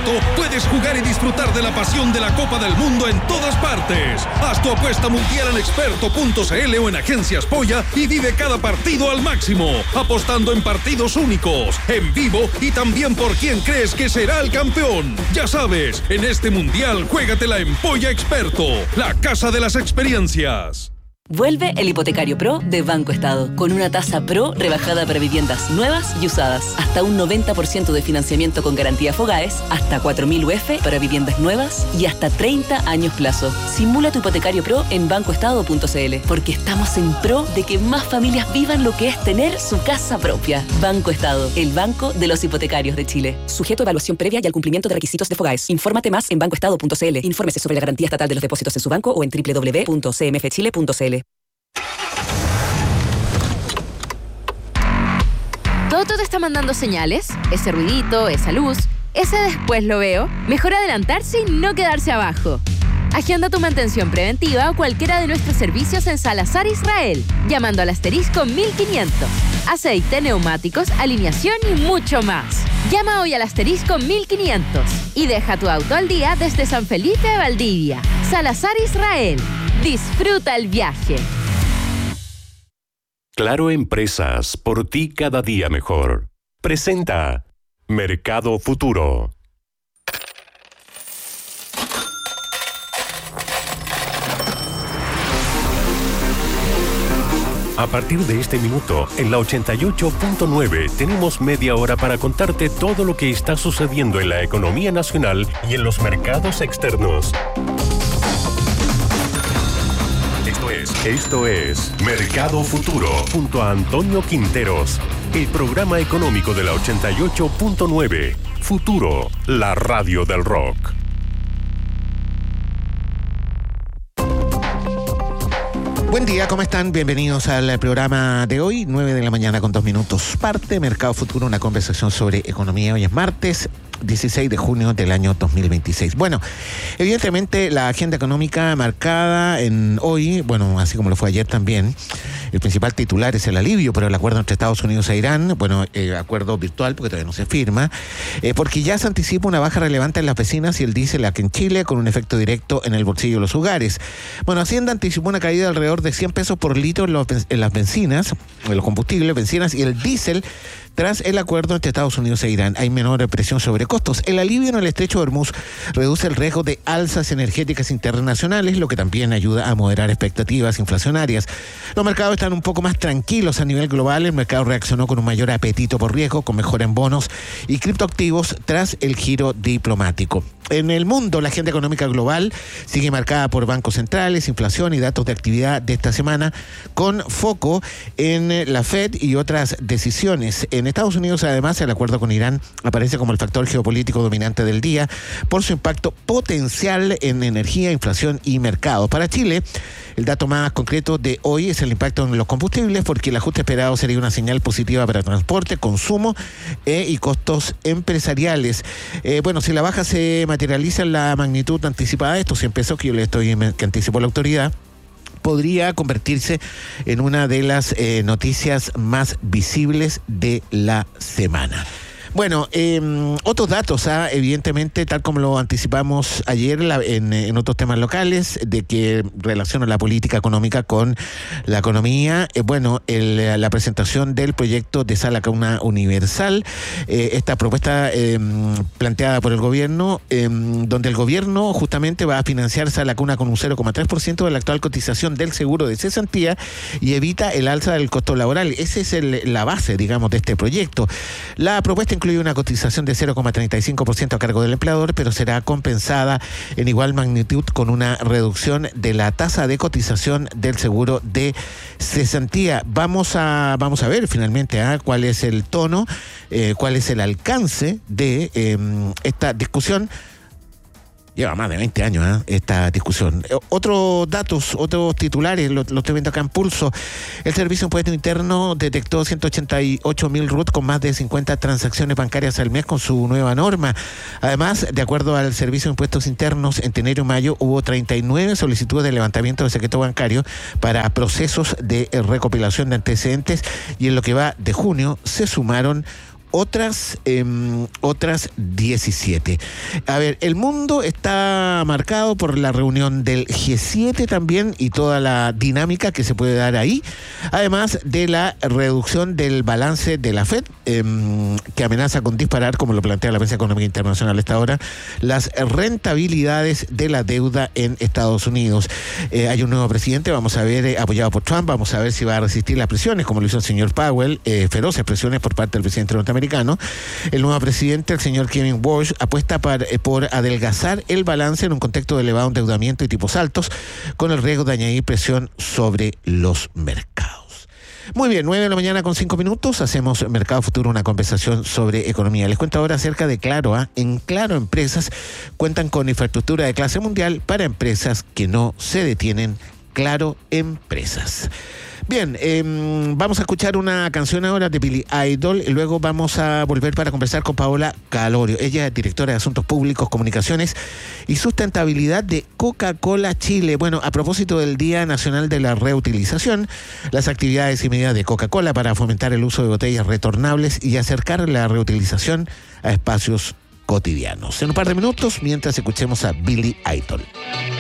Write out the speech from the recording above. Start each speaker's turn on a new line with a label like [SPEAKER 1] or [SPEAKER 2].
[SPEAKER 1] Experto puedes jugar y disfrutar de la pasión de la Copa del Mundo en todas partes. Haz tu apuesta mundial en experto.cl o en Agencias Polla y vive cada partido al máximo, apostando en partidos únicos, en vivo y también por quién crees que será el campeón. Ya sabes, en este mundial juégatela en Polla Experto, la casa de las experiencias.
[SPEAKER 2] Vuelve el Hipotecario Pro de Banco Estado, con una tasa Pro rebajada para viviendas nuevas y usadas, hasta un 90% de financiamiento con garantía Fogaes, hasta 4.000 UF para viviendas nuevas y hasta 30 años plazo. Simula tu Hipotecario Pro en bancoestado.cl, porque estamos en pro de que más familias vivan lo que es tener su casa propia. Banco Estado, el banco de los hipotecarios de Chile. Sujeto a evaluación previa y al cumplimiento de requisitos de Fogaes. Infórmate más en bancoestado.cl. Infórmese sobre la garantía estatal de los depósitos en su banco o en www.cmfchile.cl.
[SPEAKER 3] ¿Toto te está mandando señales? Ese ruidito, esa luz, ese después lo veo. Mejor adelantarse y no quedarse abajo. Agenda tu mantención preventiva o cualquiera de nuestros servicios en Salazar Israel, llamando al asterisco 1500. Aceite, neumáticos, alineación y mucho más. Llama hoy al asterisco 1500 y deja tu auto al día desde San Felipe de Valdivia. Salazar Israel. Disfruta el viaje.
[SPEAKER 4] Claro Empresas, por ti cada día mejor. Presenta Mercado Futuro. A partir de este minuto, en la 88.9, tenemos media hora para contarte todo lo que está sucediendo en la economía nacional y en los mercados externos. Esto es Mercado Futuro, junto a Antonio Quinteros, el programa económico de la 88.9. Futuro, la radio del rock.
[SPEAKER 5] Buen día, ¿cómo están? Bienvenidos al programa de hoy, 9 de la mañana con 2 minutos. Parte Mercado Futuro, una conversación sobre economía. Hoy es martes 16 de junio del año 2026. Bueno, evidentemente la agenda económica marcada en hoy, bueno, así como lo fue ayer también, el principal titular es el alivio por el acuerdo entre Estados Unidos e Irán, bueno, acuerdo virtual porque todavía no se firma, porque ya se anticipa una baja relevante en las bencinas y el diésel aquí en Chile con un efecto directo en el bolsillo de los hogares. Bueno, Hacienda anticipó una caída de alrededor de 100 pesos por litro en las bencinas, en los combustibles, bencinas y el diésel. Tras el acuerdo entre Estados Unidos e Irán, hay menor presión sobre costos. El alivio en el estrecho de Hormuz reduce el riesgo de alzas energéticas internacionales, lo que también ayuda a moderar expectativas inflacionarias. Los mercados están un poco más tranquilos a nivel global. El mercado reaccionó con un mayor apetito por riesgo, con mejora en bonos y criptoactivos tras el giro diplomático. En el mundo, la agenda económica global sigue marcada por bancos centrales, inflación y datos de actividad de esta semana, con foco en la Fed y otras decisiones. En Estados Unidos, además, el acuerdo con Irán aparece como el factor geopolítico dominante del día por su impacto potencial en energía, inflación y mercado. Para Chile, el dato más concreto de hoy es el impacto en los combustibles, porque el ajuste esperado sería una señal positiva para transporte, consumo y costos empresariales. Bueno, si la baja se materializa en la magnitud anticipada de estos 100 pesos que anticipó la autoridad, podría convertirse en una de las noticias más visibles de la semana. Bueno, otros datos, evidentemente, tal como lo anticipamos ayer en otros temas locales, de que relaciona la política económica con la economía. La presentación del proyecto de Sala Cuna Universal, esta propuesta planteada por el gobierno, donde el gobierno justamente va a financiar Sala Cuna con un 0,3% de la actual cotización del seguro de cesantía y evita el alza del costo laboral. Esa es la base, digamos, de este proyecto. La propuesta incluye una cotización de 0,35% a cargo del empleador, pero será compensada en igual magnitud con una reducción de la tasa de cotización del seguro de cesantía. Vamos a ver finalmente cuál es el tono, cuál es el alcance de esta discusión. Lleva más de 20 años esta discusión. Otros datos, otros titulares, lo estoy viendo acá en Pulso. El Servicio de Impuesto Interno detectó 188.000 RUT con más de 50 transacciones bancarias al mes con su nueva norma. Además, de acuerdo al Servicio de Impuestos Internos, en enero y mayo hubo 39 solicitudes de levantamiento de secreto bancario para procesos de recopilación de antecedentes, y en lo que va de junio se sumaron otras 17. A ver, el mundo está marcado por la reunión del G7 también y toda la dinámica que se puede dar ahí, además de la reducción del balance de la FED, que amenaza con disparar, como lo plantea la Prensa Económica Internacional hasta ahora, las rentabilidades de la deuda en Estados Unidos. Hay un nuevo presidente, vamos a ver, apoyado por Trump, vamos a ver si va a resistir las presiones, como lo hizo el señor Powell, feroces presiones por parte del presidente norteamericano. El nuevo presidente, el señor Kevin Walsh, apuesta por adelgazar el balance en un contexto de elevado endeudamiento y tipos altos, con el riesgo de añadir presión sobre los mercados. Muy bien, 9:05 a.m, hacemos Mercado Futuro, una conversación sobre economía. Les cuento ahora acerca de Claro. En Claro Empresas cuentan con infraestructura de clase mundial para empresas que no se detienen. Claro Empresas. Bien, vamos a escuchar una canción ahora de Billy Idol y luego vamos a volver para conversar con Paola Calorio. Ella es directora de Asuntos Públicos, Comunicaciones y Sustentabilidad de Coca-Cola Chile. Bueno, a propósito del Día Nacional de la Reutilización, las actividades y medidas de Coca-Cola para fomentar el uso de botellas retornables y acercar la reutilización a espacios cotidianos. En un par de minutos, mientras escuchemos a Billy Idol.